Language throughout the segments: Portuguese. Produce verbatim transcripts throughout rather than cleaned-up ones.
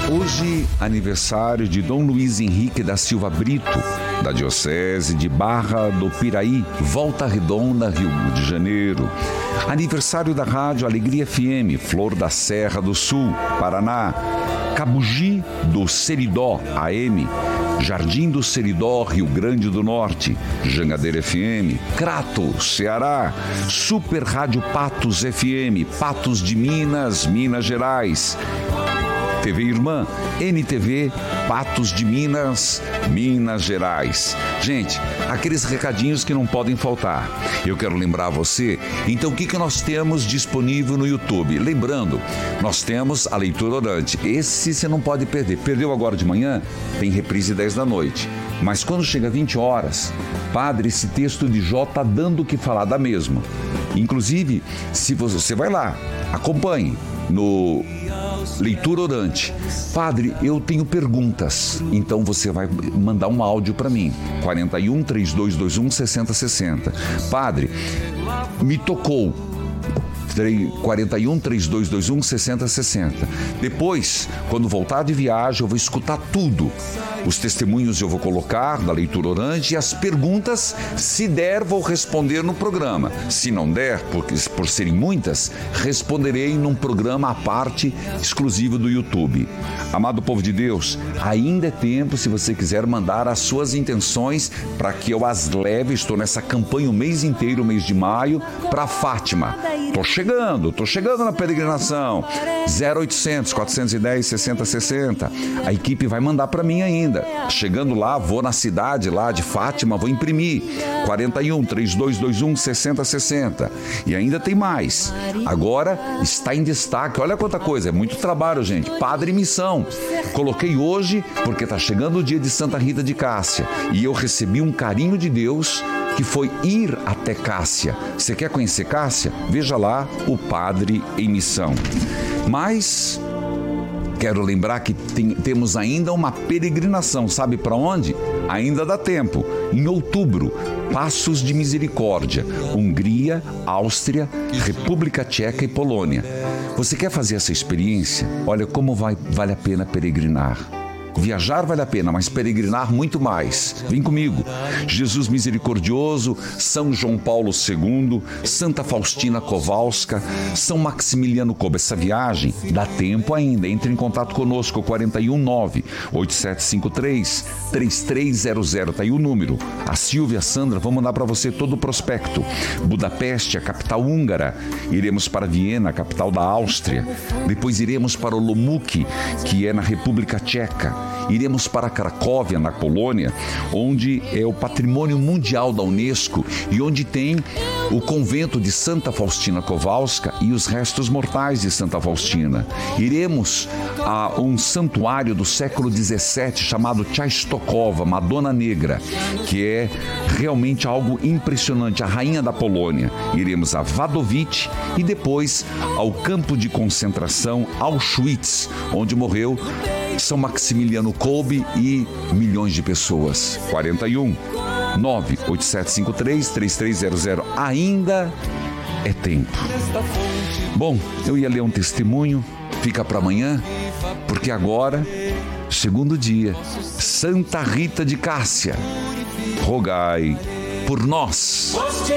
Hoje, aniversário de Dom Luiz Henrique da Silva Brito, da Diocese de Barra do Piraí, Volta Redonda, Rio de Janeiro. Aniversário da Rádio Alegria F M, Flor da Serra do Sul, Paraná. Cabugi do Seridó, A M. Jardim do Seridó, Rio Grande do Norte, Jangadeira F M, Crato, Ceará, Super Rádio Patos F M, Patos de Minas, Minas Gerais, T V Irmã, N T V, Patos de Minas, Minas Gerais. Gente, aqueles recadinhos que não podem faltar. Eu quero lembrar você, então o que, que nós temos disponível no YouTube? Lembrando, nós temos a leitura orante. Esse você não pode perder. Perdeu agora de manhã? Tem reprise dez da noite. Mas quando chega vinte horas, padre, esse texto de Jó está dando o que falar, dá mesmo. Inclusive, se você, você vai lá, acompanhe no leitura orante. Padre, eu tenho perguntas. Então você vai mandar um áudio para mim. quarenta e um, trinta e dois vinte e um, sessenta sessenta. Padre, me tocou. quarenta e um, trinta e dois vinte e um, sessenta sessenta. Depois, quando voltar de viagem, eu vou escutar tudo. Os testemunhos eu vou colocar da leitura orante e as perguntas, se der, vou responder no programa. Se não der, porque, por serem muitas, responderei num programa à parte, exclusivo do YouTube. Amado povo de Deus, ainda é tempo, se você quiser mandar as suas intenções para que eu as leve. Estou nessa campanha o mês inteiro, o mês de maio, para Fátima. Estou chegando, estou chegando na peregrinação. zero oitocentos, quatrocentos e dez, sessenta sessenta. A equipe vai mandar para mim ainda. Chegando lá, vou na cidade lá de Fátima, vou imprimir. quarenta e um, trinta e dois vinte e um, sessenta sessenta. E ainda tem mais. Agora está em destaque. Olha quanta coisa, é muito trabalho, gente. Padre Missão. Coloquei hoje porque está chegando o dia de Santa Rita de Cássia. E eu recebi um carinho de Deus que foi ir até Cássia. Você quer conhecer Cássia? Veja lá o Padre em Missão. Mas quero lembrar que tem, temos ainda uma peregrinação. Sabe para onde? Ainda dá tempo. Em outubro, Passos de Misericórdia, Hungria, Áustria, República Tcheca e Polônia. Você quer fazer essa experiência? Olha como vai, vale a pena peregrinar. Viajar vale a pena, mas peregrinar muito mais. Vem comigo. Jesus Misericordioso, São João Paulo segundo, Santa Faustina Kowalska, São Maximiliano Kolbe. Essa viagem dá tempo ainda. Entre em contato conosco, quarenta e um, nove, oito sete cinco três, três três zero zero. Tá aí o número. A Silvia e a Sandra vão mandar para você todo o prospecto. Budapeste, a capital húngara. Iremos para Viena, a capital da Áustria. Depois iremos para Olomouc, que é na República Tcheca. Iremos para Cracóvia, na Polônia, onde é o patrimônio mundial da Unesco e onde tem o convento de Santa Faustina Kowalska e os restos mortais de Santa Faustina. Iremos a um santuário do século dezessete chamado Częstochowa, Madonna Negra, que é realmente algo impressionante, a rainha da Polônia. Iremos a Wadowice e depois ao campo de concentração Auschwitz, onde morreu São Maximiliano Kolbe e milhões de pessoas. quarenta e um, nove oito sete cinco três, três três zero zero. Ainda é tempo. Bom, eu ia ler um testemunho, fica para amanhã, porque agora, segundo dia, Santa Rita de Cássia, rogai por nós.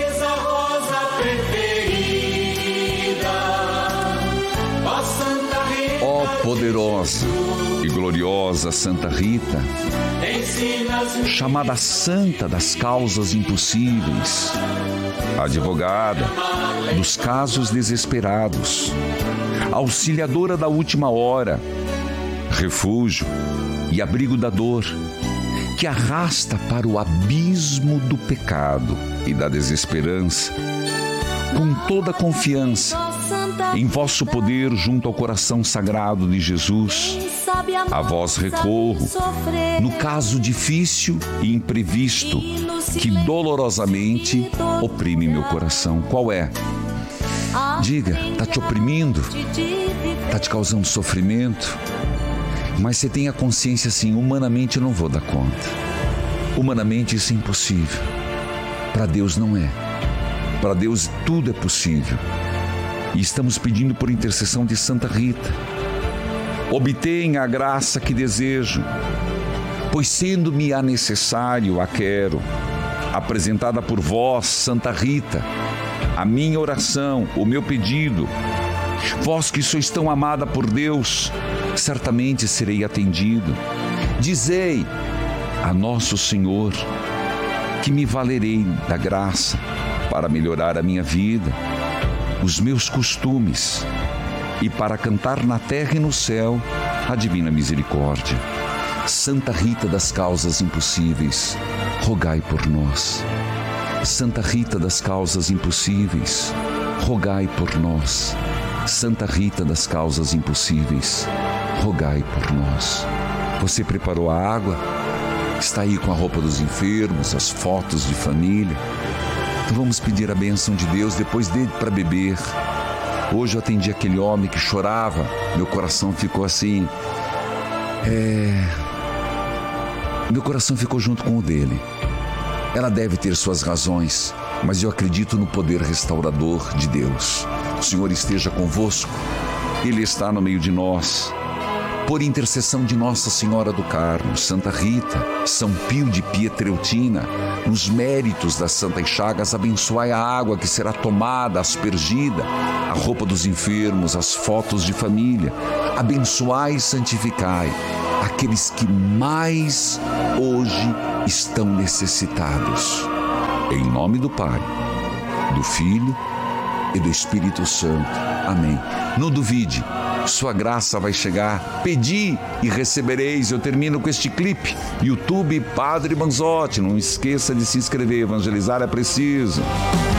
Ó poderosa e gloriosa Santa Rita, chamada Santa das causas impossíveis, advogada dos casos desesperados, auxiliadora da última hora, refúgio e abrigo da dor, que arrasta para o abismo do pecado e da desesperança, com toda confiança em vosso poder junto ao coração sagrado de Jesus. A vós recorro no caso difícil e imprevisto que dolorosamente oprime meu coração. Qual é? Diga, está te oprimindo? Está te causando sofrimento? Mas você tem a consciência assim, humanamente eu não vou dar conta. Humanamente isso é impossível. Para Deus não é. Para Deus tudo é possível. E estamos pedindo por intercessão de Santa Rita, obtenha a graça que desejo, pois sendo-me a necessário, a quero, apresentada por vós, Santa Rita, a minha oração, o meu pedido, vós que sois tão amada por Deus, certamente serei atendido. Dizei a Nosso Senhor que me valerei da graça para melhorar a minha vida, os meus costumes e para cantar na terra e no céu a divina misericórdia. Santa Rita das causas impossíveis, rogai por nós. Santa Rita das causas impossíveis, rogai por nós. Santa Rita das causas impossíveis, rogai por nós. Você preparou a água? Está aí com a roupa dos enfermos, as fotos de família? Então vamos pedir a bênção de Deus, depois dele para beber. Hoje eu atendi aquele homem que chorava, meu coração ficou assim, é... meu coração ficou junto com o dele. Ela deve ter suas razões, mas eu acredito no poder restaurador de Deus. O Senhor esteja convosco, Ele está no meio de nós. Por intercessão de Nossa Senhora do Carmo, Santa Rita, São Pio de Pietreutina, nos méritos das Santas Chagas, abençoai a água que será tomada, aspergida, a roupa dos enfermos, as fotos de família. Abençoai e santificai aqueles que mais hoje estão necessitados. Em nome do Pai, do Filho e do Espírito Santo. Amém. Não duvide, sua graça vai chegar. Pedi e recebereis. Eu termino com este clipe. YouTube Padre Manzotti. Não esqueça de se inscrever. Evangelizar é preciso.